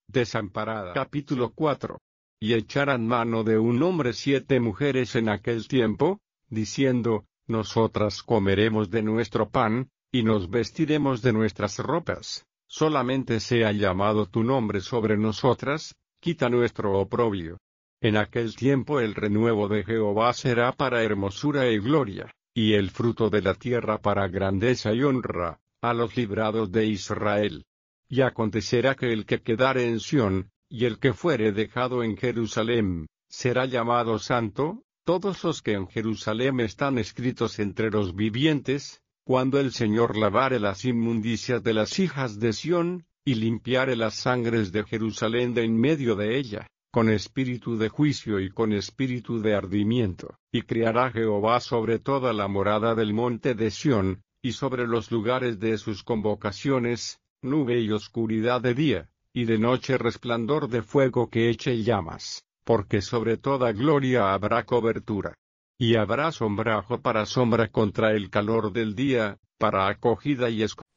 desamparada. Capítulo 4. Y echaran mano de un hombre 7 mujeres en aquel tiempo, diciendo, nosotras comeremos de nuestro pan, y nos vestiremos de nuestras ropas, solamente sea llamado tu nombre sobre nosotras, quita nuestro oprobio. En aquel tiempo el renuevo de Jehová será para hermosura y gloria, y el fruto de la tierra para grandeza y honra, a los librados de Israel. Y acontecerá que el que quedare en Sión, y el que fuere dejado en Jerusalem, será llamado santo, todos los que en Jerusalem están escritos entre los vivientes, cuando el Señor lavare las inmundicias de las hijas de Sión, y limpiare las sangres de Jerusalem de en medio de ella, con espíritu de juicio y con espíritu de ardimiento, y criará Jehová sobre toda la morada del monte de Sión, y sobre los lugares de sus convocaciones, nube y oscuridad de día, y de noche resplandor de fuego que eche llamas, porque sobre toda gloria habrá cobertura. Y habrá sombrajo para sombra contra el calor del día, para acogida y escondida.